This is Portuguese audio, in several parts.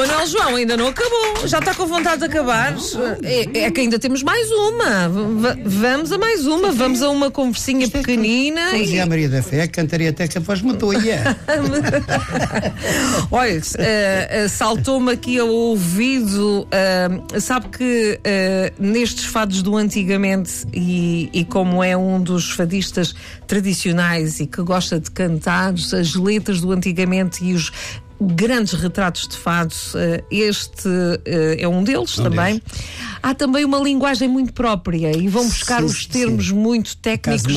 Manuel João ainda não acabou. Já está com vontade de acabar. É que ainda temos mais uma. Vamos a mais uma. Vamos a uma conversinha pequenina. Como dizia a Maria da Fé, cantaria até que a voz matou-ia. Olha, saltou-me aqui ao ouvido. Sabe que nestes fados do antigamente, e como é um dos fadistas tradicionais e que gosta de cantar as letras do antigamente e os grandes retratos de fado, este é um deles também. Há também uma linguagem muito própria e vão buscar os termos muito técnicos.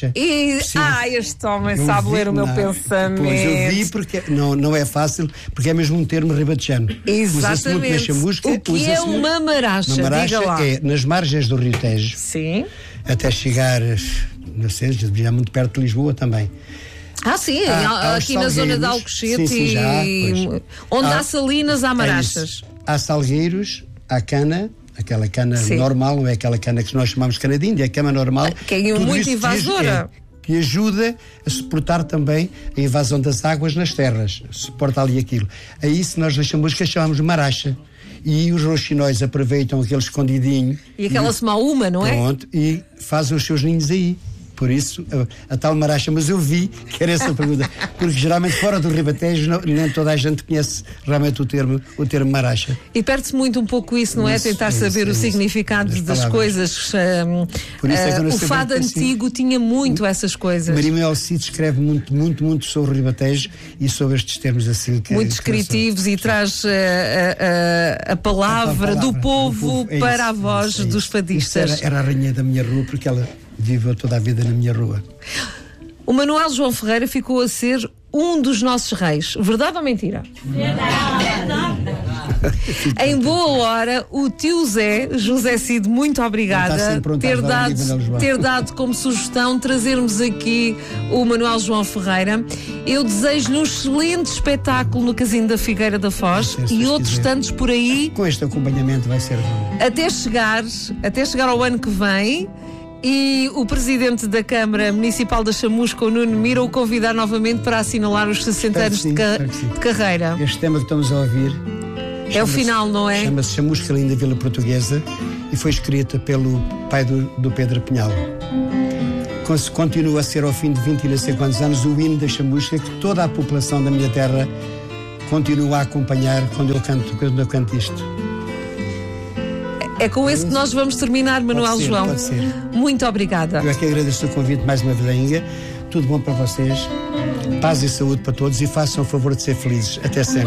Este homem sabe ler o meu pensamento. Pois eu vi, porque não é fácil, porque é mesmo um termo ribatejano. Exatamente. Usa-se muito na chamusca. O que é uma maracha? Uma maracha é nas margens do Rio Tejo. Sim. Até chegar, não sei, já muito perto de Lisboa também. Sim, aqui na zona de Alcochete, onde há salinas, há marachas. Há salgueiros, há cana, aquela cana normal, não é aquela cana que nós chamamos de cana de Índia, é a cana normal. Que é muito invasora. Que ajuda a suportar também a invasão das águas nas terras. Suporta ali aquilo. A isso nós na chamusca chamamos de maracha. E os rouxinóis aproveitam aquele escondidinho. E aquela semaúma, não é? Pronto, e fazem os seus ninhos aí. Por isso, a tal maracha, mas eu vi que era essa a pergunta, porque geralmente fora do Ribatejo nem toda a gente conhece realmente o termo maracha. E perde-se muito um pouco isso, não é? Tentar saber o significado das coisas. Por isso o fado antigo tinha muito essas coisas. Maria Manuel Cid escreve muito sobre o Ribatejo e sobre estes termos assim. Muito descritivos e traz a palavra do povo para a voz dos fadistas. Era a rainha da minha rua, porque ela viveu toda a vida na minha rua. O Manuel João Ferreira ficou a ser um dos nossos reis. Verdade ou mentira? Verdade. Em boa hora, o tio José Cid, muito obrigada ter dado como sugestão trazermos aqui o Manuel João Ferreira. Eu desejo-lhe um excelente espetáculo no Casino da Figueira da Foz e outros tantos por aí. Com este acompanhamento vai ser bom. Até chegar ao ano que vem. E o Presidente da Câmara Municipal da Chamusca, o Nuno Mira, o convidar novamente para assinalar os 60 anos de carreira. Este tema que estamos a ouvir é o final, não é? Chama-se Chamusca Linda Vila Portuguesa e foi escrita pelo pai do Pedro Pinhal. Continua a ser, ao fim de 20 e não sei quantos anos, o hino da Chamusca que toda a população da minha terra continua a acompanhar quando eu canto isto. É com esse que nós vamos terminar, Manuel João. Pode ser. Muito obrigada. Eu é que agradeço o convite mais uma vez. Tudo bom para vocês. Paz e saúde para todos e façam o favor de ser felizes. Até sempre.